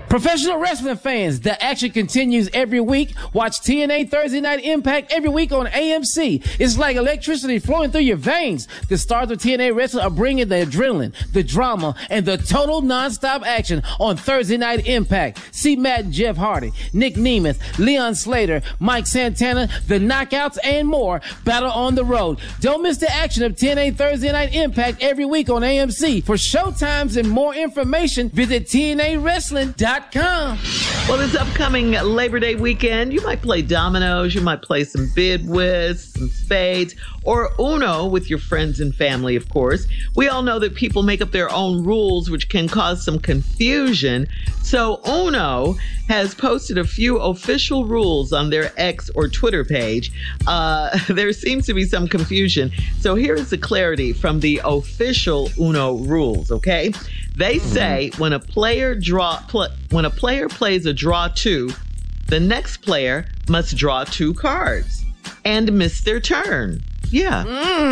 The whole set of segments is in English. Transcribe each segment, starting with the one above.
Professional wrestling fans, the action continues every week. Watch TNA Thursday Night Impact every week on AMC. It's like electricity flowing through your veins. The stars of TNA wrestling are bringing the adrenaline, the drama, and the total non-stop action on Thursday Night Impact. See Matt and Jeff Hardy, Nick Nemeth, Leon Slater, Mike Santana, the Knockouts, and more battle on the road. Don't miss the action of TNA Thursday Night Impact every week on AMC. For showtimes and more information, visit TNAWrestling.com. Well, this upcoming Labor Day weekend, you might play dominoes, you might play some bid whist, some spades, or Uno with your friends and family, of course. We all know that people make up their own rules, which can cause some confusion. So Uno has posted a few official rules on their X or Twitter page. There seems to be some confusion. So here's the clarity from the official Uno rules, okay? They say when a player plays a draw 2, the next player must draw 2 cards and miss their turn. Yeah.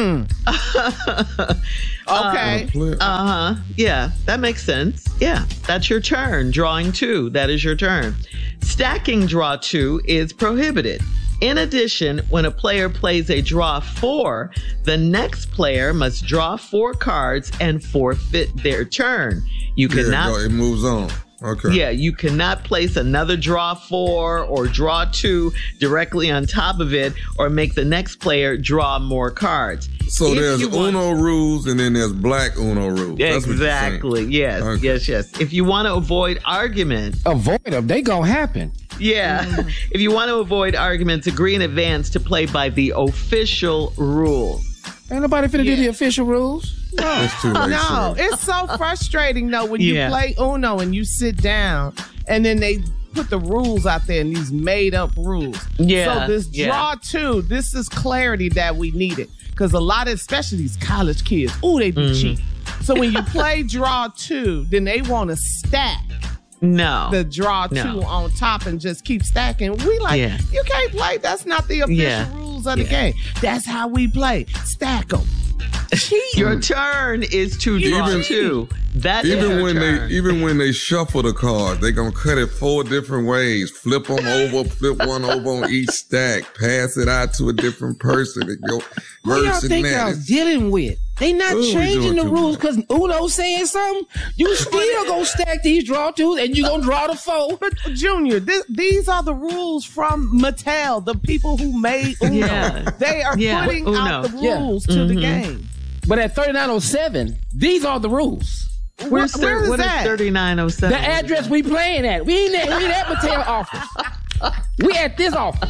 Okay. Yeah, that makes sense. Yeah, that's your turn. Drawing 2, that is your turn. Stacking draw 2 is prohibited. In addition, when a player plays a draw 4, the next player must draw 4 cards and forfeit their turn. You cannot. It moves on. Okay. Yeah, you cannot place another draw 4 or draw 2 directly on top of it or make the next player draw more cards. So there's Uno rules and then there's black Uno rules. Exactly. Yes. Okay. Yes. If you want to avoid argument. Avoid them. They gonna happen. Yeah. If you want to avoid arguments, agree in advance to play by the official rules. Ain't nobody finna do the official rules. No, it's too late. No, it's so frustrating though when you play Uno and you sit down and then they put the rules out there and these made up rules. Yeah. So this draw 2, this is clarity that we needed because a lot of, especially these college kids, they be cheap. So when you play draw 2, then they want to stack. The draw 2 on top and just keep stacking. We you can't play. That's not the official rules of the game. That's how we play. Stack them. Your turn is to draw 2. That even when turn. even when they shuffle the cards, they gonna cut it 4 different ways. Flip them over, flip one over on each stack, pass it out to a different person. What y'all think y'all dealing with? They not changing the rules because Uno saying something. You still gonna stack these draw 2s and you gonna draw the 4. But Junior, these are the rules from Mattel, the people who made Uno. Yeah. They are putting out the rules to the game. But at 3907, these are the rules. Where is that? What is 3907? The address we playing at. We ain't at Mattel office. We at this office.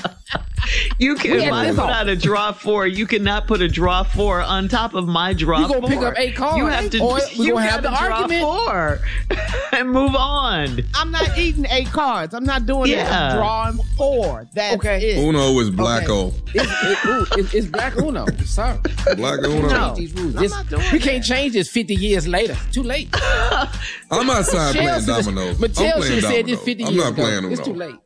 You can put out a draw 4. You cannot put a draw 4 on top of my draw 4. You gonna pick up 8 cards. You have to. You gonna have the argument. Draw 4 and move on. I'm not eating 8 cards. I'm not doing that. I'm drawing 4. That's it. Uno is blacko. It's black Uno. Sorry. Black Uno. Change these rules. We can't change this 50 years later. Too late. I'm outside playing dominoes. Mattel should have said this 50 years ago. I'm not playing Uno. It's too late.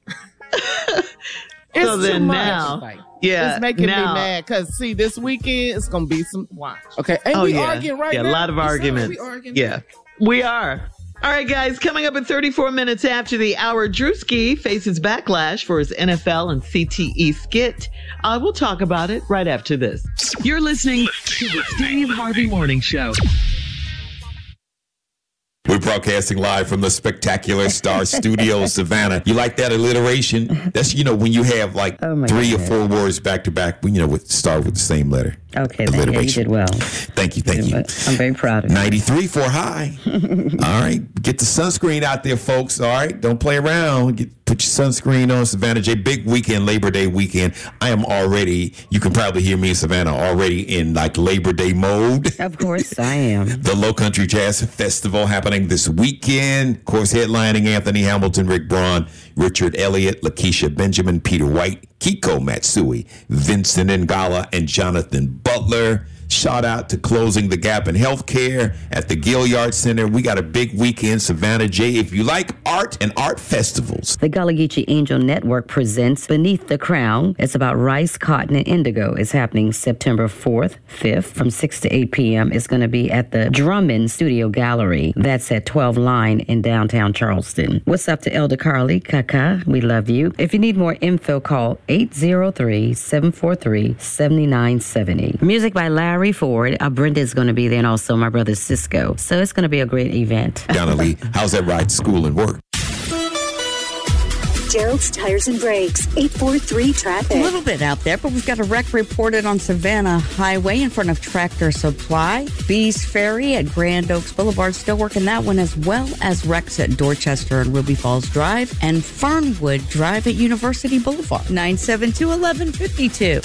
It's so then too much. now, it's making me mad because see, this weekend it's gonna be some watch. Okay, and we arguing right now. Yeah, a lot of arguments. Yeah, we are. All right, guys, coming up at 34 minutes after the hour, Drewski faces backlash for his NFL and CTE skit. We'll talk about it right after this. You're listening to the Steve Harvey Morning Show. We're broadcasting live from the Spectacular Star Studios, Savannah. You like that alliteration? That's, when you have like 3 or 4 words back to back, start with the same letter. Okay, then, you did well. Thank you. I'm very proud of you. 93 for high. All right, get the sunscreen out there, folks. All right, don't play around. Put your sunscreen on, Savannah J. Big weekend, Labor Day weekend. I am already, you can probably hear me in Savannah, already in like Labor Day mode. Of course I am. The Low Country Jazz Festival happening this weekend. Of course, headlining Anthony Hamilton, Rick Braun, Richard Elliott, Lakeisha Benjamin, Peter White, Kiko Matsui, Vincent Ngala, and Jonathan Butler. Shout out to Closing the Gap in Healthcare at the Gilliard Center. We got a big weekend, Savannah J. If you like art and art festivals. The Gullah Geechee Angel Network presents Beneath the Crown. It's about rice, cotton, and indigo. It's happening September 4th, 5th from 6 to 8 p.m. It's going to be at the Drummond Studio Gallery. That's at 12 Line in downtown Charleston. What's up to Elder Carly? Kaka, we love you. If you need more info, call 803-743-7970. Music by Larry Ford. Brenda's going to be there, and also my brother Cisco. So it's going to be a great event. Donnelly, how's that ride to school and work? Gerald's Tires and Brakes, 843 traffic. A little bit out there, but we've got a wreck reported on Savannah Highway in front of Tractor Supply. Bees Ferry at Grand Oaks Boulevard, still working that one, as well as wrecks at Dorchester and Ruby Falls Drive and Fernwood Drive at University Boulevard. 972-1152.